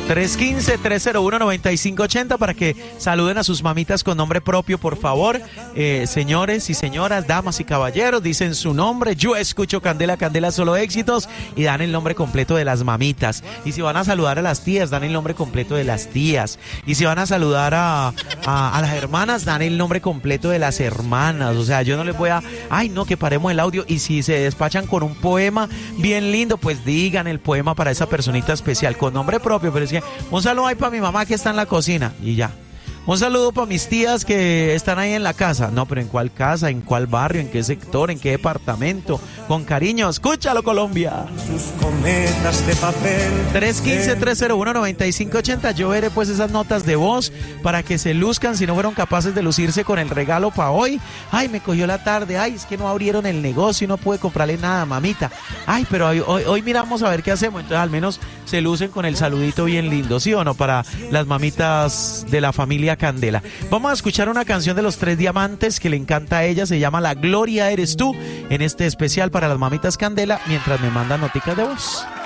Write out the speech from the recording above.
315-301-9580 para que saluden a sus mamitas con nombre propio, por favor. Señores y señoras, damas y caballeros, dicen su nombre. Yo escucho Candela, Candela solo éxitos, y dan el nombre completo de las mamitas. Y si van a saludar a las tías, dan el nombre completo de las tías. Y si van a saludar a las hermanas, dan el nombre completo de las hermanas. O sea, yo no les voy a... Ay, no, que paremos el audio. Y si se despachan con un poema bien lindo, pues digan el poema para esa personita especial con nombre propio. Pero es que un saludo ahí para mi mamá que está en la cocina y ya. Un saludo para mis tías que están ahí en la casa. No, pero ¿en cuál casa? ¿En cuál barrio? ¿En qué sector? ¿En qué departamento? Con cariño, escúchalo, Colombia. Sus cometas de papel. 315-301-9580. Yo veré pues esas notas de voz para que se luzcan si no fueron capaces de lucirse con el regalo para hoy. Ay, me cogió la tarde. Ay, es que no abrieron el negocio y no pude comprarle nada, mamita. Ay, pero hoy miramos a ver qué hacemos. Entonces al menos se lucen con el saludito bien lindo, ¿sí o no? Para las mamitas de la familia Candela. Vamos a escuchar una canción de Los Tres Diamantes que le encanta a ella, se llama La Gloria Eres Tú, en este especial para las mamitas Candela, mientras me mandan noticas de voz.